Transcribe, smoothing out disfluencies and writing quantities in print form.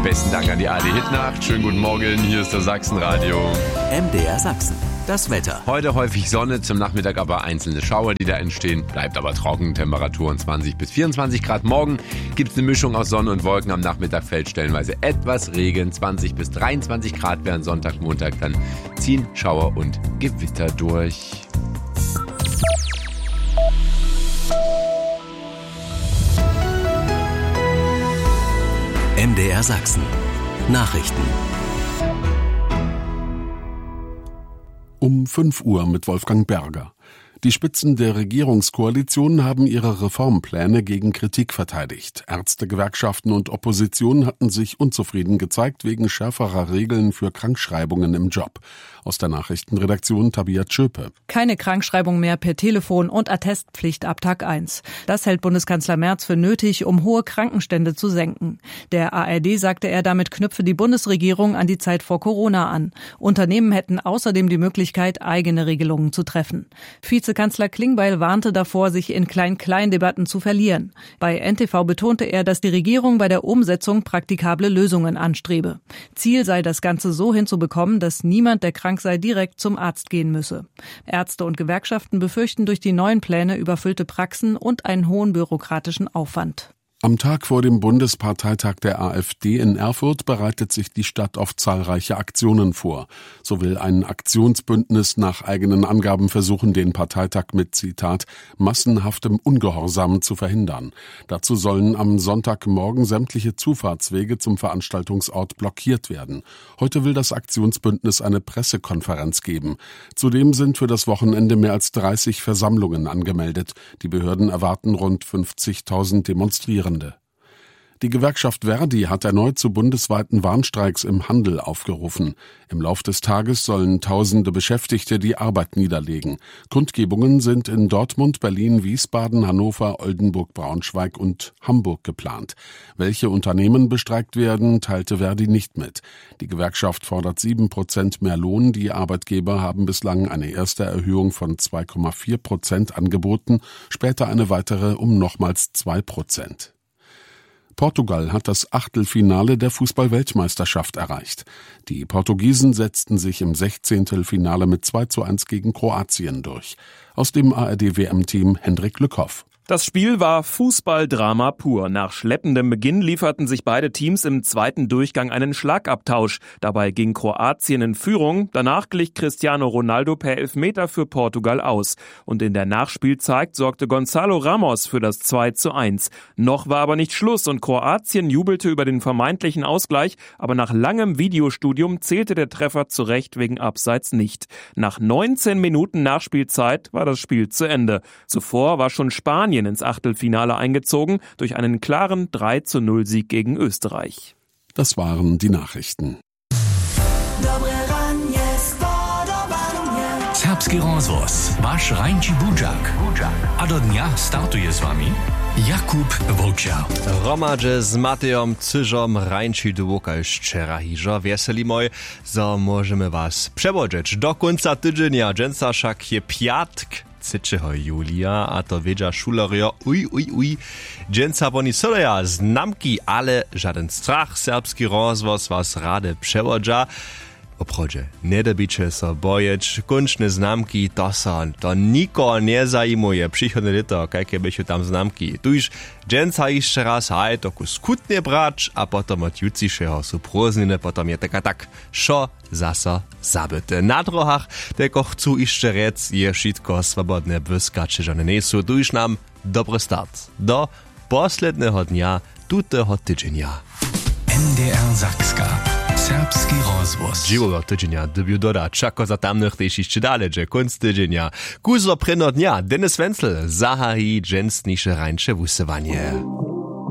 Besten Dank an die ARD Hitnacht. Schönen guten Morgen, hier ist das Sachsenradio. MDR Sachsen. Das Wetter. Heute häufig Sonne, zum Nachmittag aber einzelne Schauer, die da entstehen. Bleibt aber trocken, Temperaturen 20 bis 24 Grad. Morgen gibt es eine Mischung aus Sonne und Wolken. Am Nachmittag fällt stellenweise etwas Regen. 20 bis 23 Grad während Sonntag, Montag. Dann ziehen Schauer und Gewitter durch. MDR Sachsen. Nachrichten. Um 5 Uhr mit Wolfgang Berger. Die Spitzen der Regierungskoalition haben ihre Reformpläne gegen Kritik verteidigt. Ärzte, Gewerkschaften und Opposition hatten sich unzufrieden gezeigt wegen schärferer Regeln für Krankschreibungen im Job. Aus der Nachrichtenredaktion Tabia Tschöpe. Keine Krankschreibung mehr per Telefon und Attestpflicht ab Tag 1. Das hält Bundeskanzler Merz für nötig, um hohe Krankenstände zu senken. Der ARD sagte er, damit knüpfe die Bundesregierung an die Zeit vor Corona an. Unternehmen hätten außerdem die Möglichkeit, eigene Regelungen zu treffen. Vizekanzler Klingbeil warnte davor, sich in Klein-Klein-Debatten zu verlieren. Bei NTV betonte er, dass die Regierung bei der Umsetzung praktikable Lösungen anstrebe. Ziel sei, das Ganze so hinzubekommen, dass niemand, der krank sei, direkt zum Arzt gehen müsse. Ärzte und Gewerkschaften befürchten durch die neuen Pläne überfüllte Praxen und einen hohen bürokratischen Aufwand. Am Tag vor dem Bundesparteitag der AfD in Erfurt bereitet sich die Stadt auf zahlreiche Aktionen vor. So will ein Aktionsbündnis nach eigenen Angaben versuchen, den Parteitag mit, Zitat, massenhaftem Ungehorsam zu verhindern. Dazu sollen am Sonntagmorgen sämtliche Zufahrtswege zum Veranstaltungsort blockiert werden. Heute will das Aktionsbündnis eine Pressekonferenz geben. Zudem sind für das Wochenende mehr als 30 Versammlungen angemeldet. Die Behörden erwarten rund 50.000 Demonstrierende. Die Gewerkschaft Verdi hat erneut zu bundesweiten Warnstreiks im Handel aufgerufen. Im Lauf des Tages sollen Tausende Beschäftigte die Arbeit niederlegen. Kundgebungen sind in Dortmund, Berlin, Wiesbaden, Hannover, Oldenburg, Braunschweig und Hamburg geplant. Welche Unternehmen bestreikt werden, teilte Verdi nicht mit. Die Gewerkschaft fordert 7% mehr Lohn. Die Arbeitgeber haben bislang eine erste Erhöhung von 2,4% angeboten, später eine weitere um nochmals 2%. Portugal hat das Achtelfinale der Fußball-Weltmeisterschaft erreicht. Die Portugiesen setzten sich im 16. Finale mit 2:1 gegen Kroatien durch. Aus dem ARD-WM-Team Hendrik Lückhoff. Das Spiel war Fußballdrama pur. Nach schleppendem Beginn lieferten sich beide Teams im zweiten Durchgang einen Schlagabtausch. Dabei ging Kroatien in Führung. Danach glich Cristiano Ronaldo per Elfmeter für Portugal aus. Und in der Nachspielzeit sorgte Gonzalo Ramos für das 2:1. Noch war aber nicht Schluss und Kroatien jubelte über den vermeintlichen Ausgleich. Aber nach langem Videostudium zählte der Treffer zu Recht wegen Abseits nicht. Nach 19 Minuten Nachspielzeit war das Spiel zu Ende. Zuvor war schon Spanien ins Achtelfinale eingezogen durch einen klaren 3:0 gegen Österreich. Das waren die Nachrichten. Serbski rozvoz, wasz Rańczy Budzak. A do dnia startuje z wami Jakub Wojciał. Romadže z Matejom Cyžom Rańczy Dłuka już wczera hižo. Wieseli moj, że możemy was przewodzić do końca tydzienia. Dżęca však je piatk 3. Julia, a to wiedzia šulerio, dżęca boni soleja znamki, ale żaden strach, serbski rozvoz was rade przewodza. Obchodzie, nie dobicie so bojeć, končne znamki, to nikogo nie zajmuje. Przychodne lito, jakie byście tam znamki. Tuż dżęca jeszcze raz, haj, to skutnie brać, a potom od jucišeho sú prózdniny, potom je tak, šo zasa zabyte. Na drohach, tylko chcú ešte rec, je všetko svobodné vyskače, že nie sú. Tuž nam dobry start. Do posledného dnia, tutého tydzienia. MDR Sakska. Serbski rozvoz. Dziwo tydzienia, debiu dodać, ako za tamnych też jeszcze dalej, że końc tydzienia. Kuzo preno dnia, Denis Wenzel, zaharí dżęsniejsze rańcze wusywanie.